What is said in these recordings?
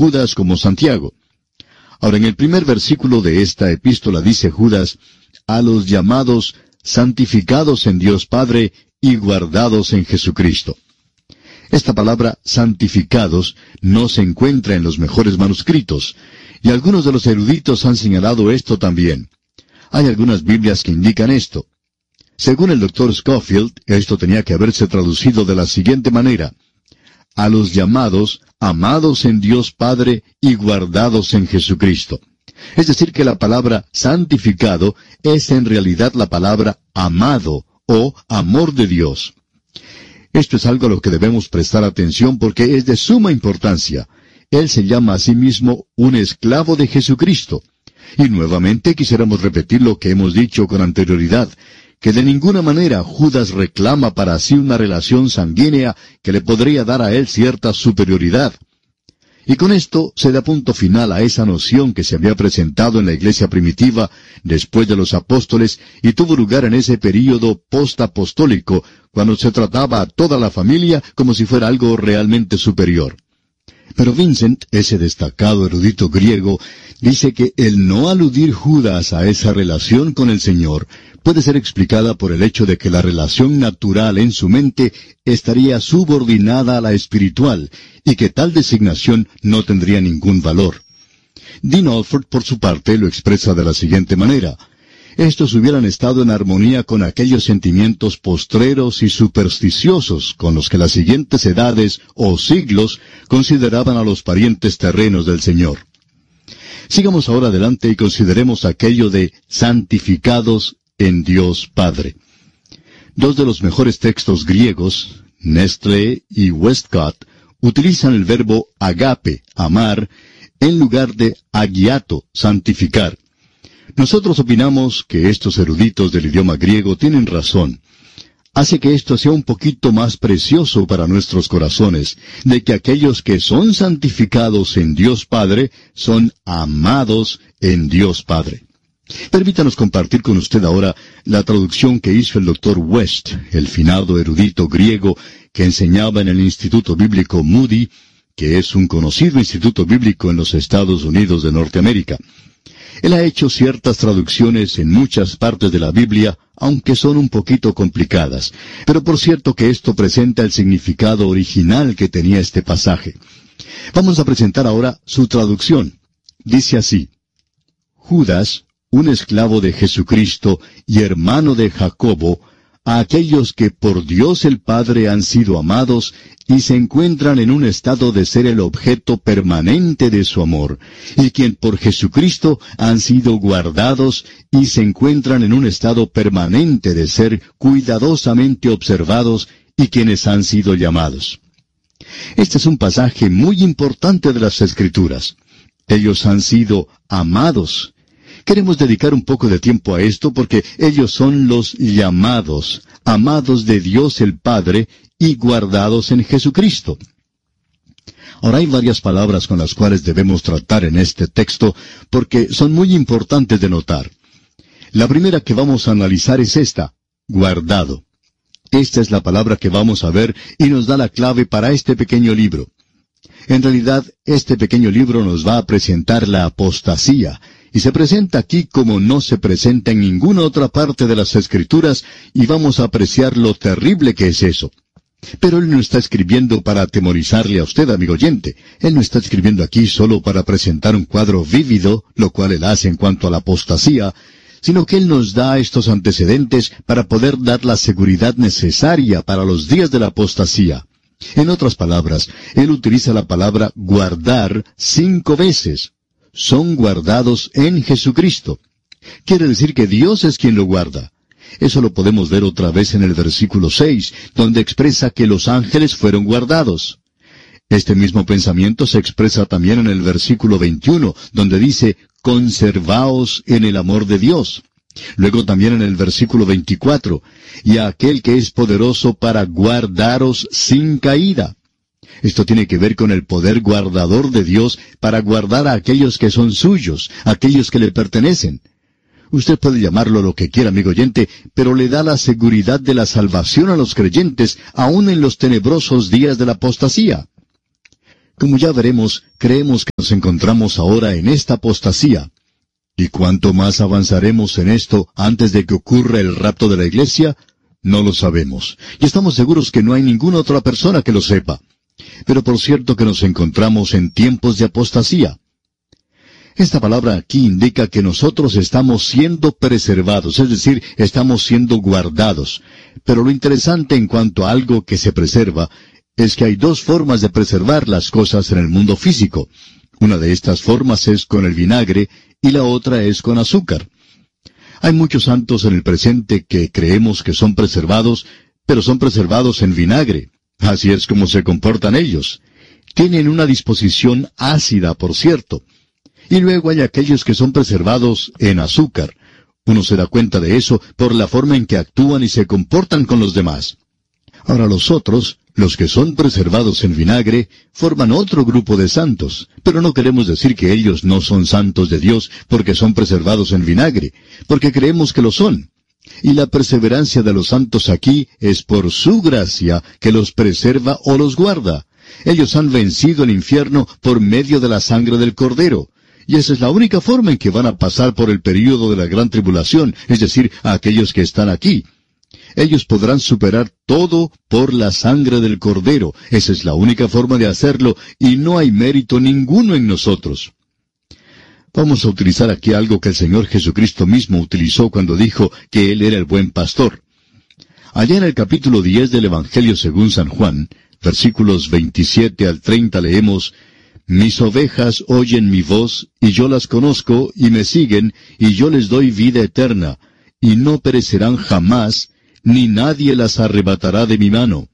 Judas como Santiago. Ahora, en el primer versículo de esta epístola dice Judas, a los llamados, santificados en Dios Padre y guardados en Jesucristo. Esta palabra santificados no se encuentra en los mejores manuscritos, y algunos de los eruditos han señalado esto también. Hay algunas Biblias que indican esto. Según el Dr. Scofield, esto tenía que haberse traducido de la siguiente manera: a los llamados, amados en Dios Padre y guardados en Jesucristo. Es decir, que la palabra santificado es en realidad la palabra amado o amor de Dios. Esto es algo a lo que debemos prestar atención porque es de suma importancia. Él se llama a sí mismo un esclavo de Jesucristo. Y nuevamente quisiéramos repetir lo que hemos dicho con anterioridad, que de ninguna manera Judas reclama para sí una relación sanguínea que le podría dar a él cierta superioridad. Y con esto se da punto final a esa noción que se había presentado en la iglesia primitiva después de los apóstoles y tuvo lugar en ese período postapostólico, cuando se trataba a toda la familia como si fuera algo realmente superior. Pero Vincent, ese destacado erudito griego, dice que el no aludir Judas a esa relación con el Señor puede ser explicada por el hecho de que la relación natural en su mente estaría subordinada a la espiritual, y que tal designación no tendría ningún valor. Dean Alford, por su parte, lo expresa de la siguiente manera: estos hubieran estado en armonía con aquellos sentimientos postreros y supersticiosos con los que las siguientes edades o siglos consideraban a los parientes terrenos del Señor. Sigamos ahora adelante y consideremos aquello de santificados en Dios Padre. Dos de los mejores textos griegos, Nestle y Westcott, utilizan el verbo agape, amar, en lugar de agiato, santificar. Nosotros opinamos que estos eruditos del idioma griego tienen razón. Hace que esto sea un poquito más precioso para nuestros corazones, de que aquellos que son santificados en Dios Padre son amados en Dios Padre. Permítanos compartir con usted ahora la traducción que hizo el Dr. West, el finado erudito griego que enseñaba en el Instituto Bíblico Moody, que es un conocido instituto bíblico en los Estados Unidos de Norteamérica. Él ha hecho ciertas traducciones en muchas partes de la Biblia, aunque son un poquito complicadas. Pero por cierto que esto presenta el significado original que tenía este pasaje. Vamos a presentar ahora su traducción. Dice así: Judas, un esclavo de Jesucristo y hermano de Jacobo, a aquellos que por Dios el Padre han sido amados y se encuentran en un estado de ser el objeto permanente de su amor, y quien por Jesucristo han sido guardados y se encuentran en un estado permanente de ser cuidadosamente observados y quienes han sido llamados. Este es un pasaje muy importante de las Escrituras. Ellos han sido amados. Queremos dedicar un poco de tiempo a esto porque ellos son los llamados, amados de Dios el Padre y guardados en Jesucristo. Ahora hay varias palabras con las cuales debemos tratar en este texto porque son muy importantes de notar. La primera que vamos a analizar es esta: guardado. Esta es la palabra que vamos a ver y nos da la clave para este pequeño libro. En realidad, este pequeño libro nos va a presentar la apostasía, y se presenta aquí como no se presenta en ninguna otra parte de las Escrituras, y vamos a apreciar lo terrible que es eso. Pero él no está escribiendo para atemorizarle a usted, amigo oyente. Él no está escribiendo aquí solo para presentar un cuadro vívido, lo cual él hace en cuanto a la apostasía, sino que él nos da estos antecedentes para poder dar la seguridad necesaria para los días de la apostasía. En otras palabras, él utiliza la palabra guardar 5 veces. Son guardados en Jesucristo. Quiere decir que Dios es quien lo guarda. Eso lo podemos ver otra vez en el versículo 6, donde expresa que los ángeles fueron guardados. Este mismo pensamiento se expresa también en el versículo 21, donde dice, conservaos en el amor de Dios. Luego también en el versículo 24, y a aquel que es poderoso para guardaros sin caída. Esto tiene que ver con el poder guardador de Dios para guardar a aquellos que son suyos, aquellos que le pertenecen. Usted puede llamarlo lo que quiera, amigo oyente, pero le da la seguridad de la salvación a los creyentes, aún en los tenebrosos días de la apostasía. Como ya veremos, creemos que nos encontramos ahora en esta apostasía. ¿Y cuánto más avanzaremos en esto antes de que ocurra el rapto de la iglesia? No lo sabemos. Y estamos seguros que no hay ninguna otra persona que lo sepa. Pero por cierto que nos encontramos en tiempos de apostasía. Esta palabra aquí indica que nosotros estamos siendo preservados, es decir, estamos siendo guardados. Pero lo interesante en cuanto a algo que se preserva es que hay dos formas de preservar las cosas en el mundo físico. Una de estas formas es con el vinagre y la otra es con azúcar. Hay muchos santos en el presente que creemos que son preservados, pero son preservados en vinagre. Así es como se comportan ellos. Tienen una disposición ácida, por cierto. Y luego hay aquellos que son preservados en azúcar. Uno se da cuenta de eso por la forma en que actúan y se comportan con los demás. Ahora los otros, los que son preservados en vinagre, forman otro grupo de santos, pero no queremos decir que ellos no son santos de Dios porque son preservados en vinagre, porque creemos que lo son. Y la perseverancia de los santos aquí es por su gracia que los preserva o los guarda. Ellos han vencido el infierno por medio de la sangre del Cordero. Y esa es la única forma en que van a pasar por el período de la gran tribulación, es decir, a aquellos que están aquí. Ellos podrán superar todo por la sangre del Cordero. Esa es la única forma de hacerlo, y no hay mérito ninguno en nosotros. Vamos a utilizar aquí algo que el Señor Jesucristo mismo utilizó cuando dijo que Él era el buen pastor. Allá en el capítulo 10 del Evangelio según San Juan, versículos 27 al 30 leemos: Mis ovejas oyen mi voz, y yo las conozco, y me siguen, y yo les doy vida eterna, y no perecerán jamás, ni nadie las arrebatará de mi mano.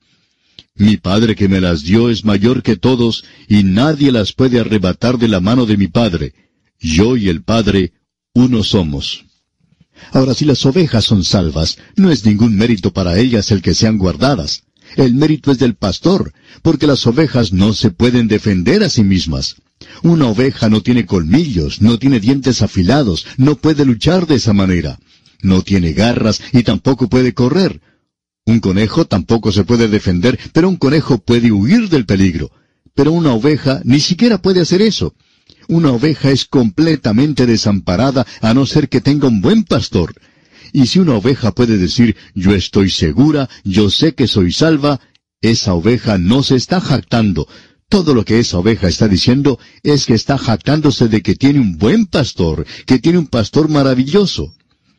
Mi Padre que me las dio es mayor que todos, y nadie las puede arrebatar de la mano de mi Padre. Yo y el Padre, uno somos. Ahora, si las ovejas son salvas, no es ningún mérito para ellas el que sean guardadas. El mérito es del pastor, porque las ovejas no se pueden defender a sí mismas. Una oveja no tiene colmillos, no tiene dientes afilados, no puede luchar de esa manera. No tiene garras y tampoco puede correr. Un conejo tampoco se puede defender, pero un conejo puede huir del peligro. Pero una oveja ni siquiera puede hacer eso. Una oveja es completamente desamparada a no ser que tenga un buen pastor. Y si una oveja puede decir, yo estoy segura, yo sé que soy salva, esa oveja no se está jactando. Todo lo que esa oveja está diciendo es que está jactándose de que tiene un buen pastor, que tiene un pastor maravilloso.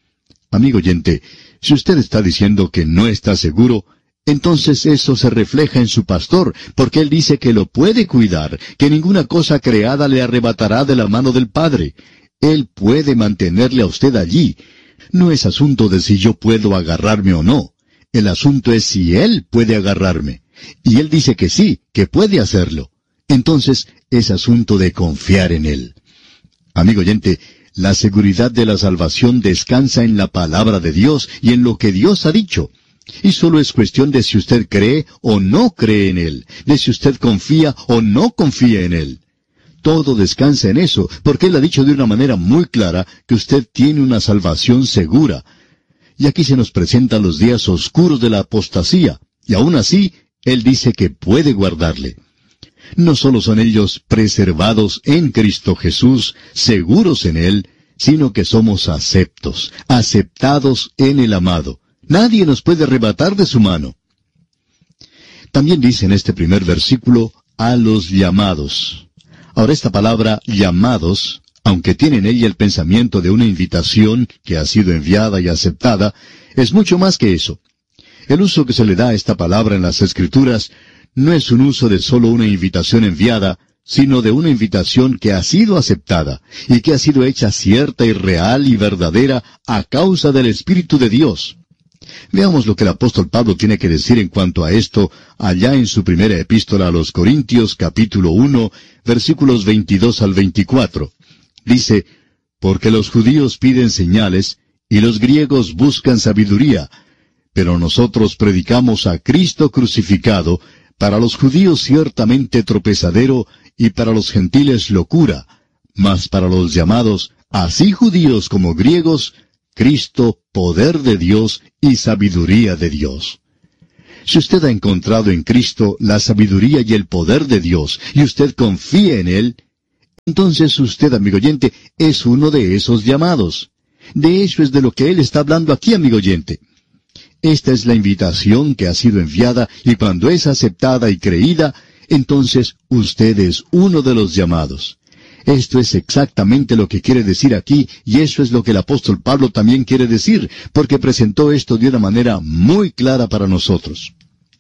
Amigo oyente, si usted está diciendo que no está seguro, entonces eso se refleja en su pastor, porque él dice que lo puede cuidar, que ninguna cosa creada le arrebatará de la mano del Padre. Él puede mantenerle a usted allí. No es asunto de si yo puedo agarrarme o no. El asunto es si Él puede agarrarme. Y Él dice que sí, que puede hacerlo. Entonces es asunto de confiar en Él. Amigo oyente, la seguridad de la salvación descansa en la palabra de Dios y en lo que Dios ha dicho. Y solo es cuestión de si usted cree o no cree en Él, de si usted confía o no confía en Él. Todo descansa en eso, porque Él ha dicho de una manera muy clara que usted tiene una salvación segura. Y aquí se nos presentan los días oscuros de la apostasía, y aún así, Él dice que puede guardarle. No solo son ellos preservados en Cristo Jesús, seguros en Él, sino que somos aceptos, aceptados en el amado. Nadie nos puede arrebatar de su mano. También dice en este primer versículo, a los llamados. Ahora esta palabra llamados, aunque tiene en ella el pensamiento de una invitación que ha sido enviada y aceptada, es mucho más que eso. El uso que se le da a esta palabra en las Escrituras no es un uso de solo una invitación enviada, sino de una invitación que ha sido aceptada y que ha sido hecha cierta y real y verdadera a causa del Espíritu de Dios. Veamos lo que el apóstol Pablo tiene que decir en cuanto a esto allá en su primera epístola a los Corintios, capítulo 1, versículos 22 al 24. Dice, porque los judíos piden señales y los griegos buscan sabiduría, pero nosotros predicamos a Cristo crucificado, para los judíos ciertamente tropezadero y para los gentiles locura, mas para los llamados, así judíos como griegos, Cristo, poder de Dios y sabiduría de Dios. Si usted ha encontrado en Cristo la sabiduría y el poder de Dios, y usted confía en Él, entonces usted, amigo oyente, es uno de esos llamados. De eso es de lo que Él está hablando aquí, amigo oyente. Esta es la invitación que ha sido enviada, y cuando es aceptada y creída, entonces usted es uno de los llamados. Esto es exactamente lo que quiere decir aquí, y eso es lo que el apóstol Pablo también quiere decir, porque presentó esto de una manera muy clara para nosotros.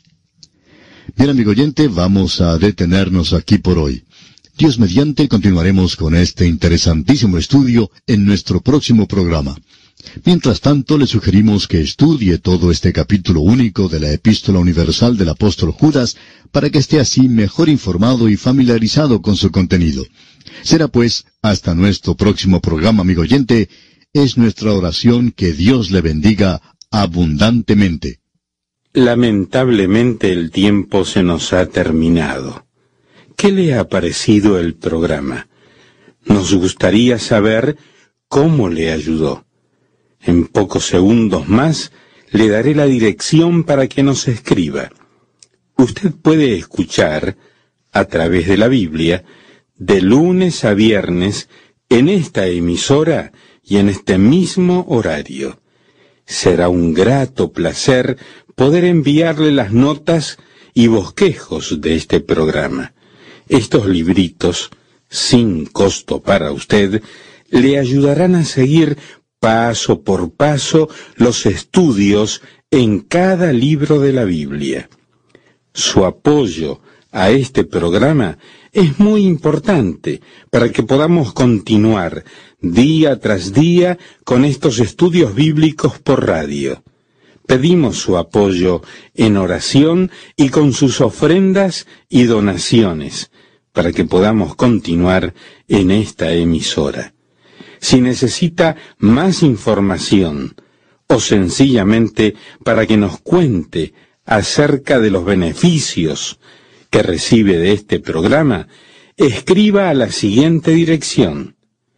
Bien, amigo oyente, vamos a detenernos aquí por hoy. Dios mediante, continuaremos con este interesantísimo estudio en nuestro próximo programa. Mientras tanto, le sugerimos que estudie todo este capítulo único de la Epístola Universal del apóstol Judas, para que esté así mejor informado y familiarizado con su contenido. Será pues, hasta nuestro próximo programa, amigo oyente, es nuestra oración que Dios le bendiga abundantemente. Lamentablemente el tiempo se nos ha terminado. ¿Qué le ha parecido el programa? Nos gustaría saber cómo le ayudó. En pocos segundos más le daré la dirección para que nos escriba. Usted puede escuchar, a través de la Biblia, de lunes a viernes, en esta emisora y en este mismo horario. Será un grato placer poder enviarle las notas y bosquejos de este programa. Estos libritos, sin costo para usted, le ayudarán a seguir paso por paso los estudios en cada libro de la Biblia. Su apoyo a este programa es muy importante para que podamos continuar día tras día con estos estudios bíblicos por radio. Pedimos su apoyo en oración y con sus ofrendas y donaciones para que podamos continuar en esta emisora. Si necesita más información o sencillamente para que nos cuente acerca de los beneficios que recibe de este programa, escriba a la siguiente dirección: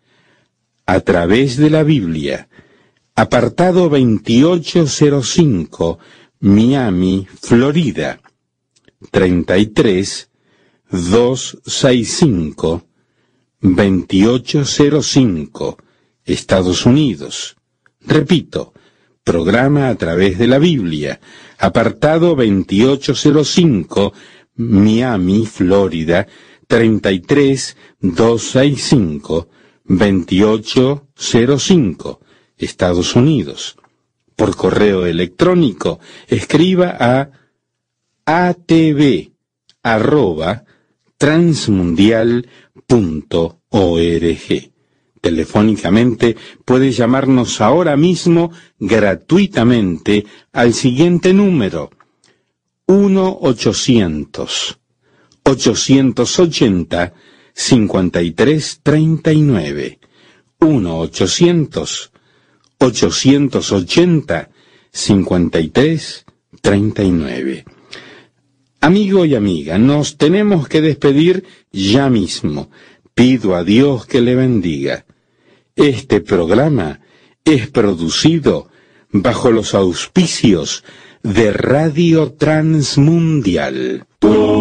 A través de la Biblia, apartado 2805, Miami, Florida, 33265, 2805, Estados Unidos. Repito, programa A través de la Biblia, apartado 2805, Miami, Florida, 33265, 2805, Estados Unidos. Por correo electrónico, escriba a atv@transmundial.org. Telefónicamente puede llamarnos ahora mismo gratuitamente al siguiente número: 1-800-880-5339. 1-800-880-5339. Amigo y amiga, nos tenemos que despedir ya mismo. Pido a Dios que le bendiga. Este programa es producido bajo los auspicios de Radio Transmundial.